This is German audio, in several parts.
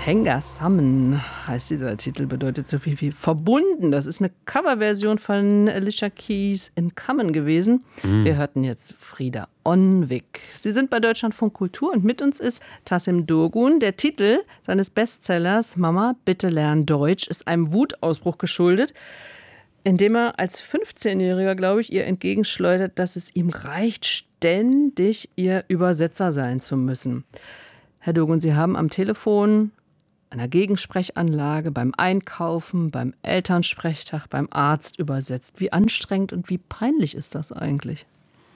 Henga Sammen heißt dieser Titel, bedeutet so viel wie verbunden. Das ist eine Coverversion von Alicia Keys in Common gewesen. Wir hörten jetzt Frieda Onwig. Sie sind bei Deutschlandfunk Kultur und mit uns ist Tasim Durgun. Der Titel seines Bestsellers Mama, bitte lern Deutsch ist einem Wutausbruch geschuldet, indem er als 15-Jähriger, glaube ich, ihr entgegenschleudert, dass es ihm reicht, ständig ihr Übersetzer sein zu müssen. Herr Durgun, Sie haben am Telefon, einer Gegensprechanlage, beim Einkaufen, beim Elternsprechtag, beim Arzt übersetzt. Wie anstrengend und wie peinlich ist das eigentlich?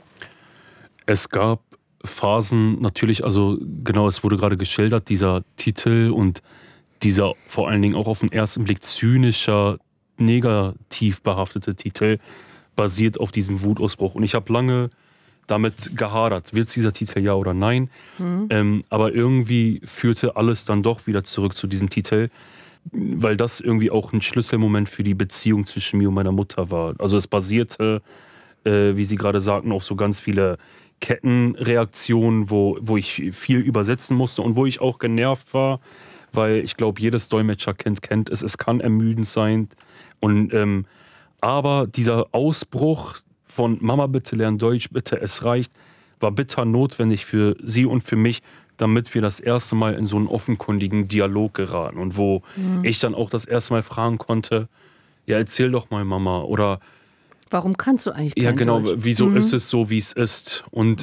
Es gab Phasen natürlich, also genau, es wurde gerade geschildert, dieser Titel und dieser vor allen Dingen auch auf den ersten Blick zynischer, negativ behaftete Titel basiert auf diesem Wutausbruch. Und ich habe lange damit gehadert, wird es dieser Titel ja oder nein. Aber irgendwie führte alles dann doch wieder zurück zu diesem Titel, weil das irgendwie auch ein Schlüsselmoment für die Beziehung zwischen mir und meiner Mutter war. Also es basierte, wie Sie gerade sagten, auf so ganz viele Kettenreaktionen, wo ich viel übersetzen musste und wo ich auch genervt war, weil ich glaube, jedes Dolmetscherkind kennt es. Es kann ermüdend sein. Und aber dieser Ausbruch von Mama, bitte lern Deutsch, bitte, es reicht, war bitter notwendig für sie und für mich, damit wir das erste Mal in so einen offenkundigen Dialog geraten. Und wo ich dann auch das erste Mal fragen konnte, ja, erzähl doch mal, Mama, oder warum kannst du eigentlich kein ja, genau, Deutsch? wieso ist es so, wie es ist? Und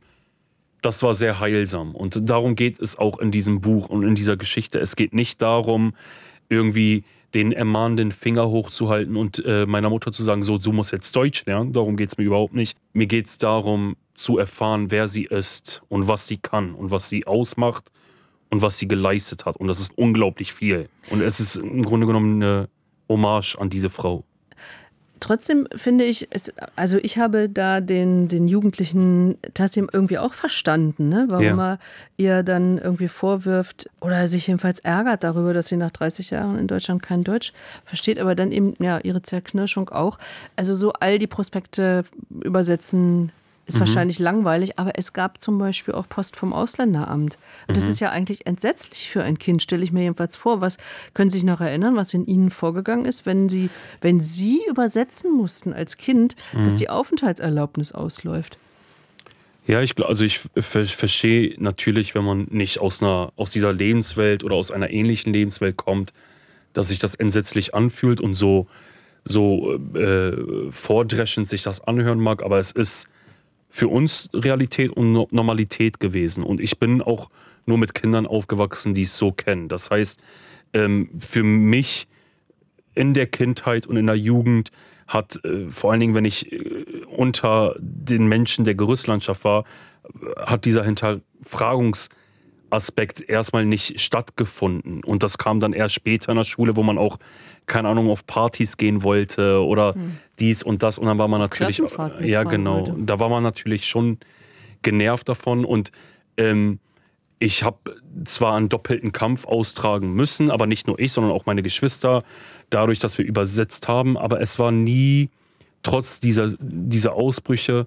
das war sehr heilsam. Und darum geht es auch in diesem Buch und in dieser Geschichte. Es geht nicht darum, irgendwie den ermahnenden Finger hochzuhalten und meiner Mutter zu sagen, so, du musst jetzt Deutsch lernen. Darum geht es mir überhaupt nicht. Mir geht es darum, zu erfahren, wer sie ist und was sie kann und was sie ausmacht und was sie geleistet hat. Und das ist unglaublich viel. Und es ist im Grunde genommen eine Hommage an diese Frau. Trotzdem finde ich, also ich habe da den jugendlichen Tasim irgendwie auch verstanden, ne? Warum er ihr dann irgendwie vorwirft oder sich jedenfalls ärgert darüber, dass sie nach 30 Jahren in Deutschland kein Deutsch versteht, aber dann eben ja ihre Zerknirschung auch. Also so all die Prospekte übersetzen ist wahrscheinlich langweilig, aber es gab zum Beispiel auch Post vom Ausländeramt. Das ist ja eigentlich entsetzlich für ein Kind, stelle ich mir jedenfalls vor. Was können Sie sich noch erinnern, was in Ihnen vorgegangen ist, wenn Sie übersetzen mussten als Kind, dass die Aufenthaltserlaubnis ausläuft? Ja, ich verstehe natürlich, wenn man nicht aus dieser Lebenswelt oder aus einer ähnlichen Lebenswelt kommt, dass sich das entsetzlich anfühlt und so vordreschend sich das anhören mag, aber es ist für uns Realität und Normalität gewesen. Und ich bin auch nur mit Kindern aufgewachsen, die es so kennen. Das heißt, für mich in der Kindheit und in der Jugend hat, vor allen Dingen, wenn ich unter den Menschen der Gerüstlandschaft war, hat dieser Hinterfragungsaspekt erstmal nicht stattgefunden. Und das kam dann erst später in der Schule, wo man auch, keine Ahnung, auf Partys gehen wollte oder dies und das. Und dann war man natürlich, ja genau, wollte. Da war man natürlich schon genervt davon. Und ich habe zwar einen doppelten Kampf austragen müssen, aber nicht nur ich, sondern auch meine Geschwister, dadurch, dass wir übersetzt haben. Aber es war nie, trotz dieser Ausbrüche,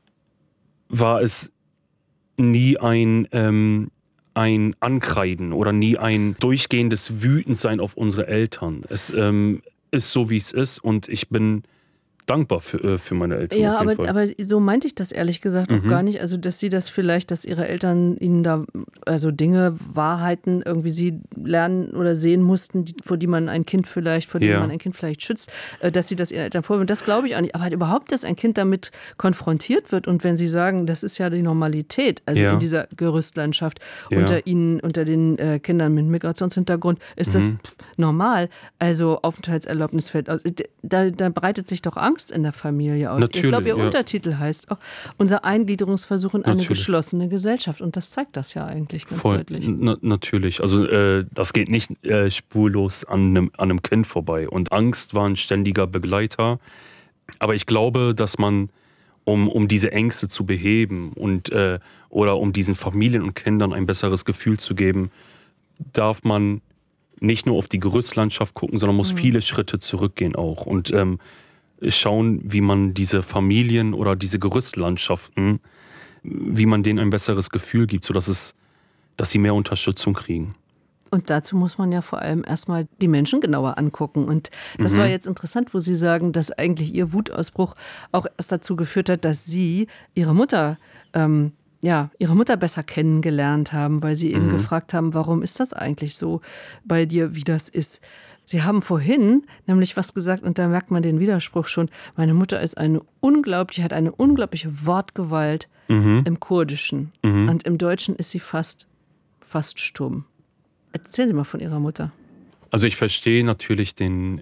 war es nie ein Ankreiden oder nie ein durchgehendes Wütendsein auf unsere Eltern. Es ist so, wie es ist und ich bin dankbar für meine Eltern. Ja, aber so meinte ich das ehrlich gesagt auch gar nicht. Also, dass sie das vielleicht, dass ihre Eltern ihnen da Dinge, Wahrheiten irgendwie sie lernen oder sehen mussten, vor denen man ein Kind vielleicht schützt, dass sie das ihren Eltern vorwürfen. Das glaube ich auch nicht. Aber halt überhaupt, dass ein Kind damit konfrontiert wird und wenn sie sagen, das ist ja die Normalität, also in dieser Gerüstlandschaft unter den Kindern mit Migrationshintergrund, ist das normal. Also Aufenthaltserlaubnis fällt aus. Da breitet sich doch Angst in der Familie aus. Natürlich, ich glaube, Ihr Untertitel heißt auch unser Eingliederungsversuch in eine geschlossene Gesellschaft. Und das zeigt das ja eigentlich ganz deutlich. Natürlich. Also das geht nicht spurlos an einem Kind vorbei. Und Angst war ein ständiger Begleiter. Aber ich glaube, dass man, um diese Ängste zu beheben und oder um diesen Familien und Kindern ein besseres Gefühl zu geben, darf man nicht nur auf die Gerüstlandschaft gucken, sondern muss viele Schritte zurückgehen auch. Und schauen, wie man diese Familien oder diese Gerüstlandschaften, wie man denen ein besseres Gefühl gibt, dass sie mehr Unterstützung kriegen. Und dazu muss man ja vor allem erstmal die Menschen genauer angucken. Und das war jetzt interessant, wo Sie sagen, dass eigentlich Ihr Wutausbruch auch erst dazu geführt hat, dass Sie Ihre Mutter besser kennengelernt haben, weil Sie eben gefragt haben, warum ist das eigentlich so bei dir, wie das ist. Sie haben vorhin nämlich was gesagt und da merkt man den Widerspruch schon. Meine Mutter ist hat eine unglaubliche Wortgewalt im Kurdischen. Und im Deutschen ist sie fast stumm. Erzählen Sie mal von Ihrer Mutter. Also ich verstehe natürlich den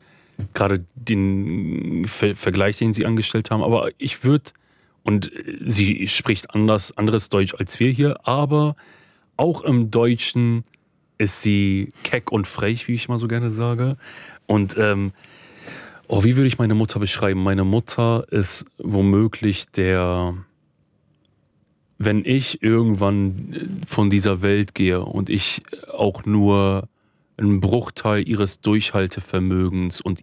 Vergleich, den Sie angestellt haben, aber ich würde, und sie spricht anderes Deutsch als wir hier, aber auch im Deutschen ist sie keck und frech, wie ich mal so gerne sage. Und wie würde ich meine Mutter beschreiben? Meine Mutter ist womöglich wenn ich irgendwann von dieser Welt gehe und ich auch nur einen Bruchteil ihres Durchhaltevermögens und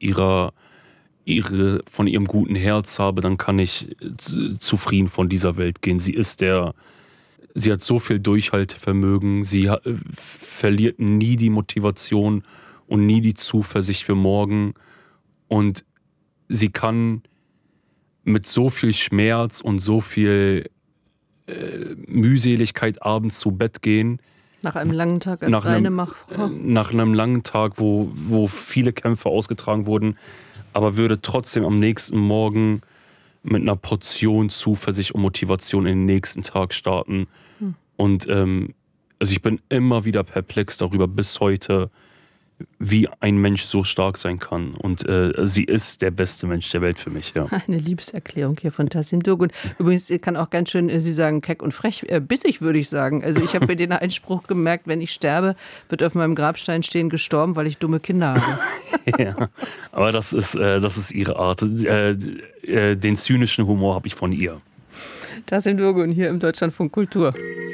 von ihrem guten Herz habe, dann kann ich zufrieden von dieser Welt gehen. Sie hat so viel Durchhaltevermögen, sie verliert nie die Motivation und nie die Zuversicht für morgen. Und sie kann mit so viel Schmerz und so viel Mühseligkeit abends zu Bett gehen. Nach einem langen Tag als reine Machfrau. Nach einem langen Tag, wo viele Kämpfe ausgetragen wurden, aber würde trotzdem am nächsten Morgen mit einer Portion Zuversicht und Motivation in den nächsten Tag starten. Und also ich bin immer wieder perplex darüber bis heute, wie ein Mensch so stark sein kann. Und sie ist der beste Mensch der Welt für mich, ja. Eine Liebeserklärung hier von Tassim Durgun. Übrigens, sie kann auch ganz schön, Sie sagen keck und frech, bissig würde ich sagen. Also ich habe mir den Einspruch gemerkt, wenn ich sterbe, wird auf meinem Grabstein stehen, gestorben, weil ich dumme Kinder habe. Ja, aber das ist ihre Art. Den zynischen Humor habe ich von ihr. Tassim Durgun hier im Deutschlandfunk Kultur.